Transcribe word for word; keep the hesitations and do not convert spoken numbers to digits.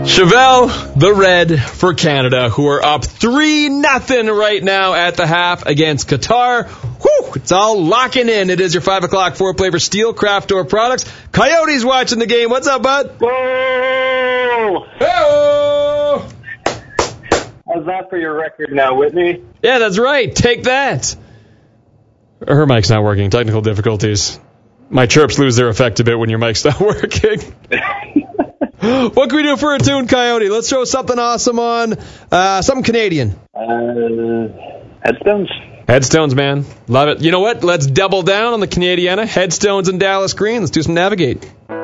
Chevelle, the Red for Canada, who are up three nothing right now at the half against Qatar. Whew, it's all locking in. It is your five o'clock foreplay for Steel Craft Door Products. Coyotes watching the game. What's up, bud? Whoa! Hey-oh! How's that for your record now, Whitney? Yeah, that's right. Take that. Her mic's not working. Technical difficulties. My chirps lose their effect a bit when your mic's not working. What can we do for a tune, Coyote? Let's throw something awesome on. Uh, something Canadian. Uh, Headstones. Headstones, man. Love it. You know what? Let's double down on the Canadiana. Headstones and Dallas Green. Let's do some Navigate.